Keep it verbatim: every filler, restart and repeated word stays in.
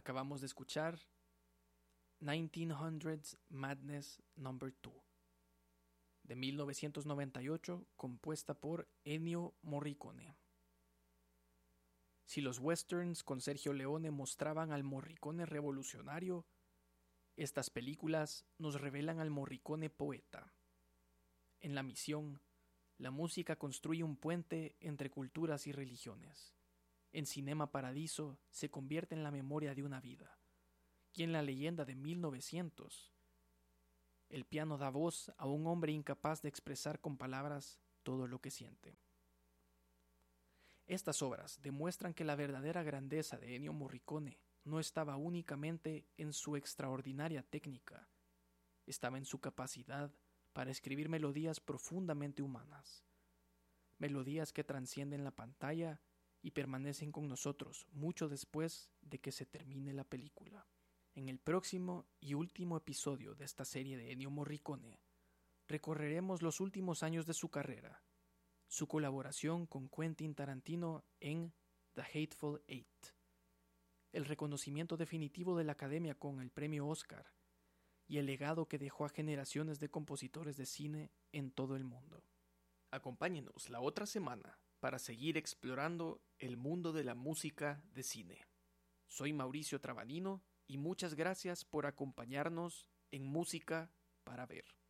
Acabamos de escuchar nineteen hundreds Madness number two de mil novecientos noventa y ocho, compuesta por Ennio Morricone. Si los westerns con Sergio Leone mostraban al Morricone revolucionario, estas películas nos revelan al Morricone poeta. En La Misión, la música construye un puente entre culturas y religiones. En Cinema Paradiso se convierte en la memoria de una vida. Y en La Leyenda de mil novecientos, el piano da voz a un hombre incapaz de expresar con palabras todo lo que siente. Estas obras demuestran que la verdadera grandeza de Ennio Morricone no estaba únicamente en su extraordinaria técnica, estaba en su capacidad para escribir melodías profundamente humanas, melodías que trascienden la pantalla y permanecen con nosotros mucho después de que se termine la película. En el próximo y último episodio de esta serie de Ennio Morricone, recorreremos los últimos años de su carrera, su colaboración con Quentin Tarantino en The Hateful Eight, el reconocimiento definitivo de la Academia con el premio Oscar y el legado que dejó a generaciones de compositores de cine en todo el mundo. Acompáñenos la otra semana para seguir explorando el mundo de la música de cine. Soy Mauricio Trabanino y muchas gracias por acompañarnos en Música para Ver.